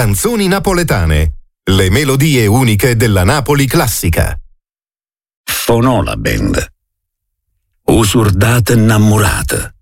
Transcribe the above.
Canzoni napoletane. Le melodie uniche della Napoli classica. Fonò la band. Usurdata innamorata.